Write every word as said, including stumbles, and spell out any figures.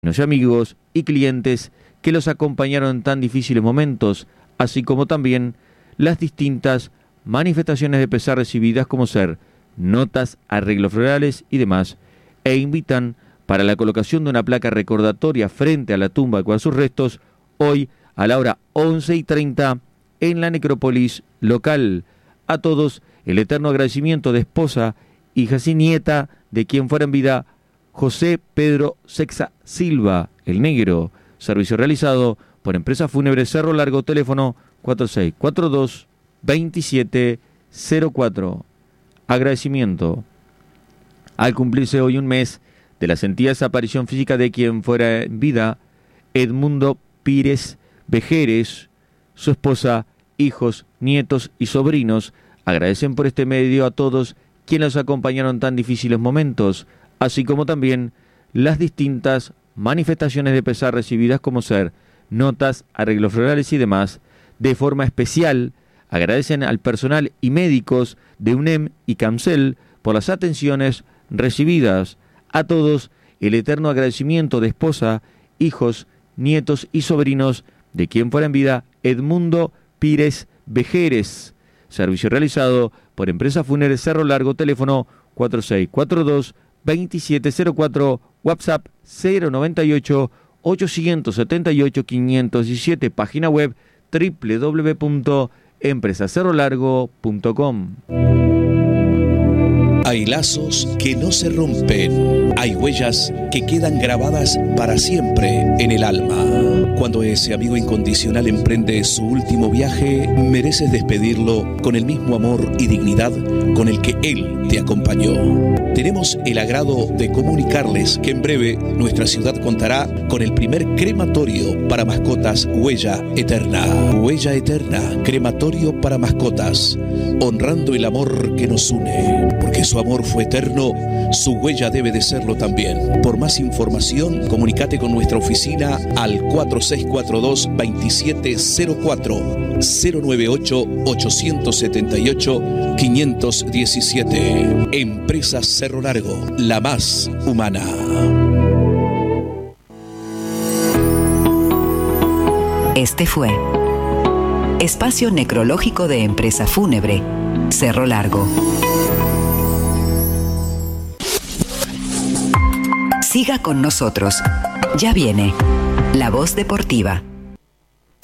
y amigos y clientes que los acompañaron en tan difíciles momentos, así como también las distintas manifestaciones de pesar recibidas como ser notas, arreglos florales y demás, e invitan para la colocación de una placa recordatoria frente a la tumba con sus restos hoy a la hora once y treinta en la necrópolis local. A todos el eterno agradecimiento de esposa, hijas y nieta de quien fuera en vida José Pedro Sexa Silva, el Negro. Servicio realizado por Empresa Fúnebre Cerro Largo, teléfono cuatro seis cuatro dos, dos siete cero cuatro. Agradecimiento. Al cumplirse hoy un mes de la sentida desaparición física de quien fuera en vida Edmundo Pires Vejeres, su esposa, hijos, nietos y sobrinos agradecen por este medio a todos quienes los acompañaron en tan difíciles momentos, así como también las distintas manifestaciones de pesar recibidas como ser notas, arreglos florales y demás. De forma especial agradecen al personal y médicos de UNEM y CAMCEL por las atenciones recibidas. A todos el eterno agradecimiento de esposa, hijos, nietos y sobrinos de quien fuera en vida Edmundo Pires Vejeres. Servicio realizado por Empresa Fúnebre Cerro Largo, teléfono cuatro seis cuatro dos, dos siete cero cuatro, WhatsApp cero noventa y ocho, ochocientos setenta y ocho, quinientos diecisiete, página web doble u doble u doble u punto empresa cerro largo punto com. Hay lazos que no se rompen, hay huellas que quedan grabadas para siempre en el alma. Cuando ese amigo incondicional emprende su último viaje, mereces despedirlo con el mismo amor y dignidad con el que él te acompañó. Tenemos el agrado de comunicarles que en breve nuestra ciudad contará con el primer crematorio para mascotas Huella Eterna. Huella Eterna, crematorio para mascotas, honrando el amor que nos une. Porque su amor fue eterno, su huella debe de serlo también. Por más información, comunícate con nuestra oficina al cuatro seis cuatro dos, dos siete cero cuatro, cero nueve ocho, ochocientos setenta y ocho, quinientos diecisiete. Empresa Cerro Largo, la más humana. Este fue Espacio Necrológico de Empresa Fúnebre Cerro Largo. Siga con nosotros. Ya viene La Voz Deportiva.